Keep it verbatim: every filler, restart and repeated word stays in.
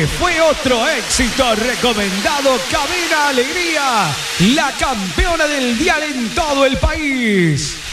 Fue otro éxito recomendado. Cabina Alegría, la campeona del dial en todo el país.